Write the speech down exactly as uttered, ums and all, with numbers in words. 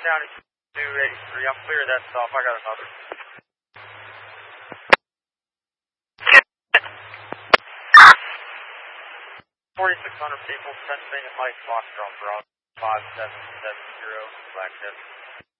County two eighty-three. I'm clear of that stop. I got another. forty-six hundred people, Pennsylvania Mike Foxtrot, Route five seven seven zero, Black Death.